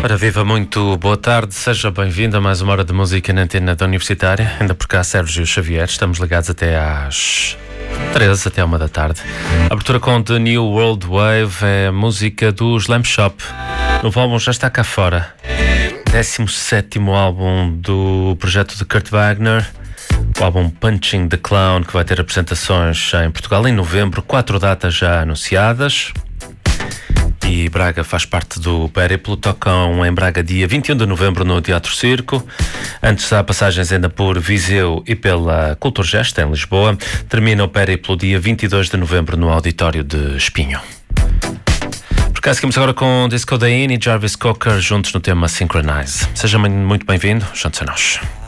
Ora, viva, muito boa tarde, seja bem-vindo a mais uma hora de música na antena da Universitária. Ainda por cá, Sérgio Xavier, estamos ligados até às 13, até 1 da tarde. A abertura com The New World Wave é a música dos Lamp Shop. O novo álbum já está cá fora. 17º álbum do projeto de Kurt Wagner. O álbum Punching the Clown, que vai ter apresentações em Portugal em novembro, 4 datas já anunciadas. E Braga faz parte do périplo. Tocam em Braga dia 21 de novembro no Teatro Circo. Antes há passagens ainda por Viseu e pela Culturgest em Lisboa. Termina o périplo dia 22 de novembro no Auditório de Espinho. Por cá seguimos agora com Disco Dain e Jarvis Cocker juntos no tema Synchronize. Seja muito bem-vindo, juntos a nós.